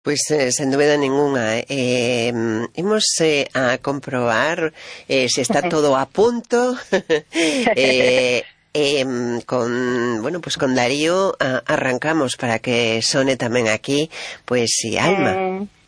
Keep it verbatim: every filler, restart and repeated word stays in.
Pois, eh, sen dúbida ningunha. Eh, imos eh, a comprobar eh, se está todo a punto. eh, eh, con, bueno, pues con Darío a, arrancamos para que sone tamén aquí, pois, si, Alma. Eh,